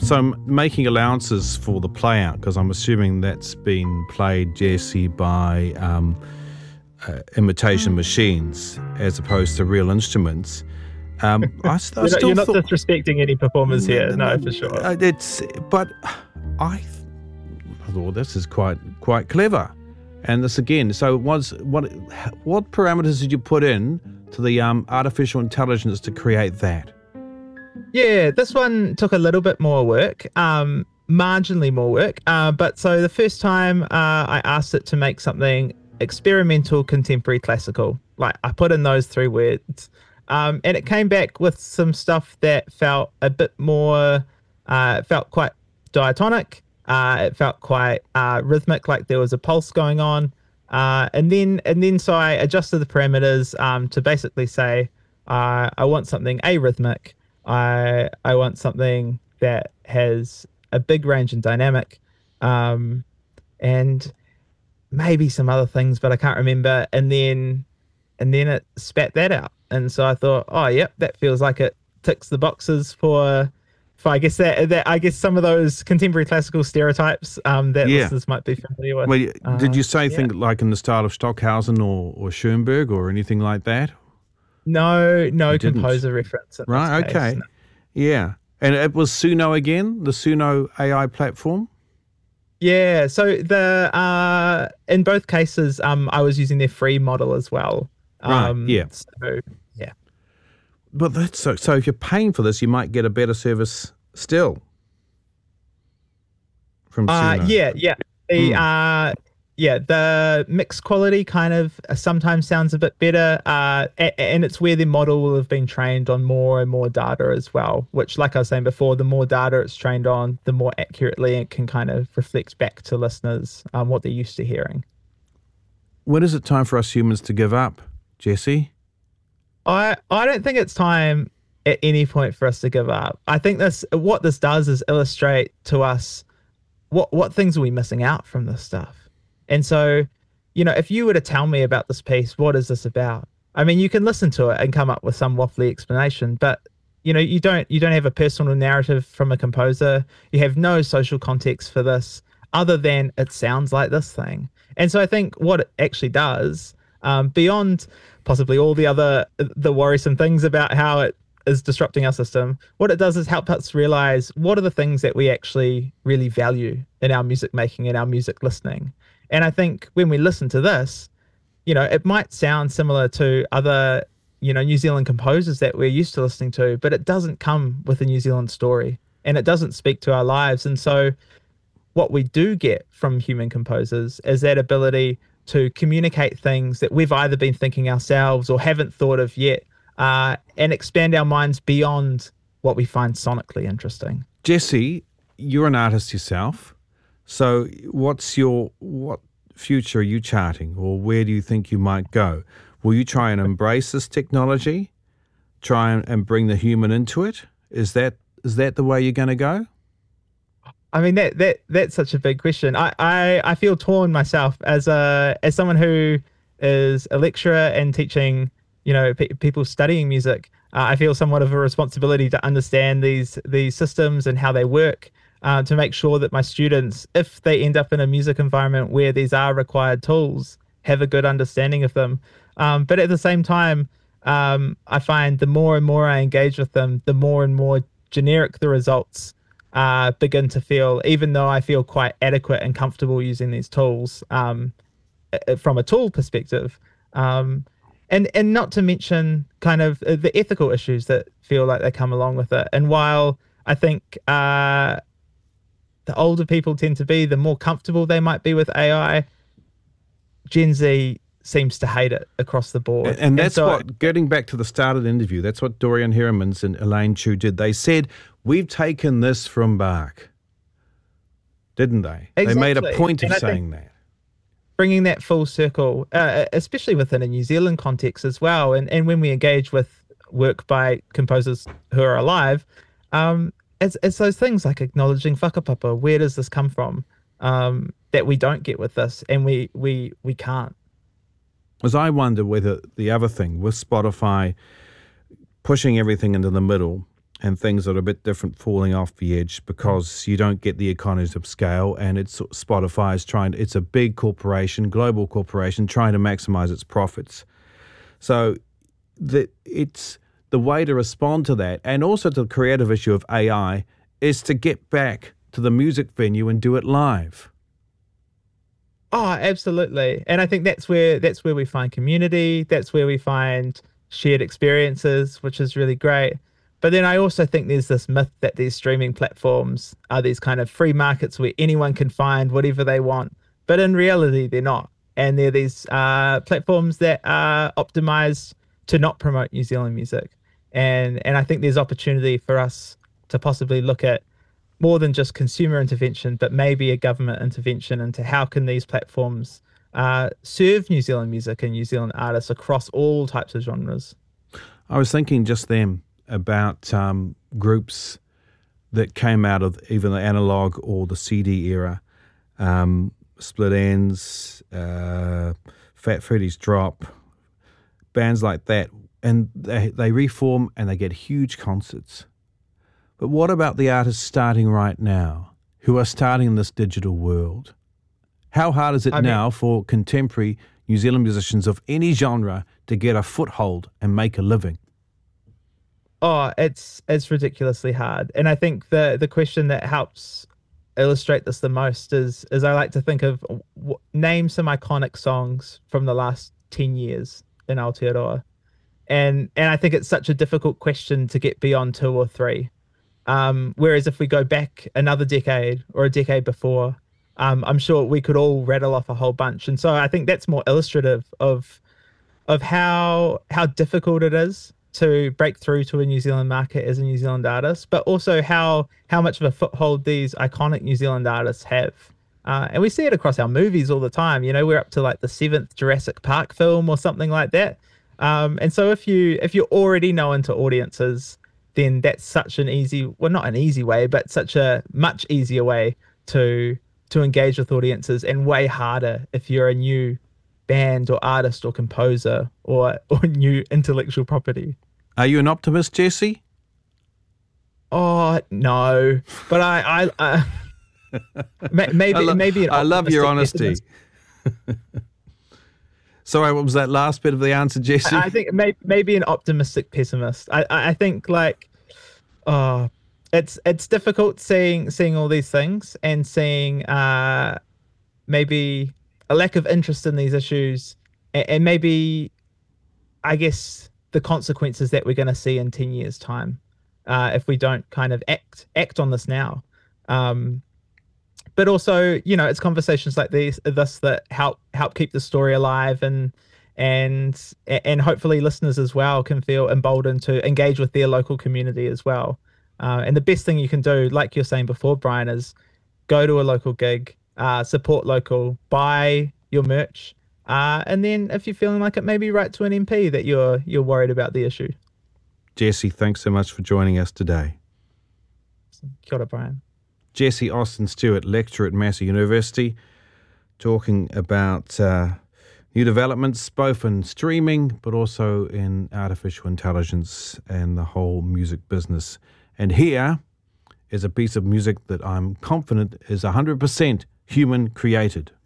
So I'm making allowances for the play out because I'm assuming that's been played, Jesse, by imitation machines as opposed to real instruments. I still You're not thought, disrespecting any performers here, no, for sure. But I thought this is quite clever. And this again, so what parameters did you put in to the artificial intelligence to create that? Yeah, this one took a little bit more work, marginally more work. But so the first time I asked it to make something experimental, contemporary, classical. Like I put in those 3 words. And it came back with some stuff that felt a bit more, it felt quite diatonic. It felt quite rhythmic, like there was a pulse going on. And then so I adjusted the parameters to basically say, I want something arrhythmic. I want something that has a big range and dynamic, and maybe some other things, but I can't remember. And then it spat that out. And so I thought, oh, yep, that feels like it ticks the boxes for I guess that I guess some of those contemporary classical stereotypes that listeners might be familiar with. Well, did you say think like in the style of Stockhausen or Schoenberg or anything like that? No composer reference. Right, okay. No. Yeah. And it was Suno again, the Suno AI platform? Yeah, so in both cases, I was using their free model as well. Right, yeah. So, yeah. But that's so if you're paying for this, you might get a better service still from Suno. The mix quality kind of sometimes sounds a bit better, and it's where the model will have been trained on more and more data as well, which, like I was saying before, the more data it's trained on, the more accurately it can kind of reflect back to listeners what they're used to hearing. When is it time for us humans to give up, Jesse? I don't think it's time at any point for us to give up. I think what this does is illustrate to us what things are we missing out from this stuff. And so, if you were to tell me about this piece, what is this about? I mean, you can listen to it and come up with some waffly explanation, but you don't have a personal narrative from a composer. You have no social context for this other than it sounds like this thing. And so I think what it actually does, beyond possibly all the worrisome things about how it is disrupting our system, what it does is help us realize what are the things that we actually really value in our music making and our music listening. And I think when we listen to this, it might sound similar to other, New Zealand composers that we're used to listening to, but it doesn't come with a New Zealand story and it doesn't speak to our lives. And so what we do get from human composers is that ability to communicate things that we've either been thinking ourselves or haven't thought of yet, and expand our minds beyond what we find sonically interesting. Jesse, you're an artist yourself. So what future are you charting, or where do you think you might go? Will you try and embrace this technology, try and bring the human into it? Is that the way you're going to go? I mean, that's such a big question. I feel torn myself as someone who is a lecturer and teaching, people studying music. I feel somewhat of a responsibility to understand these systems and how they work, to make sure that my students, if they end up in a music environment where these are required tools, have a good understanding of them. But at the same time, I find the more and more I engage with them, the more and more generic the results begin to feel, even though I feel quite adequate and comfortable using these tools from a tool perspective. And not to mention kind of the ethical issues that feel like they come along with it. And while I think the older people tend to be, the more comfortable they might be with AI, Gen Z seems to hate it across the board. And that's getting back to the start of the interview, that's what Dorian Heremans and Elaine Chu did. They said, we've taken this from Bach, didn't they? Exactly. They made a point of saying that. Bringing that full circle, especially within a New Zealand context as well, and when we engage with work by composers who are alive, it's those things like acknowledging whakapapa. Where does this come from? That we don't get with this, and we can't. As I wonder whether the other thing with Spotify pushing everything into the middle, and things that are a bit different falling off the edge because you don't get the economies of scale. And it's Spotify is it's a big corporation, global corporation, trying to maximize its profits. So it's the way to respond to that, and also to the creative issue of AI, is to get back to the music venue and do it live. Oh, absolutely. And I think that's where we find community. That's where we find shared experiences, which is really great. But then I also think there's this myth that these streaming platforms are these kind of free markets where anyone can find whatever they want. But in reality, they're not. And they're these platforms that are optimized to not promote New Zealand music. And I think there's opportunity for us to possibly look at more than just consumer intervention, but maybe a government intervention into how can these platforms serve New Zealand music and New Zealand artists across all types of genres. I was thinking just then about groups that came out of either the analog or the CD era, Split Enz, Fat Freddy's Drop, bands like that, and they reform and they get huge concerts. But what about the artists starting right now who are starting in this digital world? How hard is it now for contemporary New Zealand musicians of any genre to get a foothold and make a living? Oh, it's ridiculously hard. And I think the question that helps illustrate this the most is I like to think of name some iconic songs from the last 10 years in Aotearoa. And I think it's such a difficult question to get beyond 2 or 3. Whereas if we go back another decade or a decade before, I'm sure we could all rattle off a whole bunch. And so I think that's more illustrative of how difficult it is to break through to a New Zealand market as a New Zealand artist, but also how much of a foothold these iconic New Zealand artists have. And we see it across our movies all the time. You know, we're up to like the 7th Jurassic Park film or something like that. And so if you're already known to audiences, then that's such an easy, well, not an easy way, but such a much easier way to engage with audiences, and way harder if you're a new band or artist or composer or new intellectual property. Are you an optimist, Jesse? Oh, no. But I maybe I love your honesty. Sorry, what was that last bit of the answer, Jesse? I think maybe an optimistic pessimist. I think like, it's difficult seeing all these things and seeing maybe a lack of interest in these issues, and maybe, I guess, the consequences that we're going to see in 10 years' time if we don't kind of act on this now. But also, you know, it's conversations like this that help keep the story alive, and hopefully listeners as well can feel emboldened to engage with their local community as well. And the best thing you can do, like you're saying before, Brian, is go to a local gig, support local, buy your merch, and then if you're feeling like it, maybe write to an MP that you're worried about the issue. Jesse, thanks so much for joining us today. Kia ora, Brian. Jesse Austin-Stewart, lecturer at Massey University, talking about new developments both in streaming but also in artificial intelligence and the whole music business. And here is a piece of music that I'm confident is 100% human created.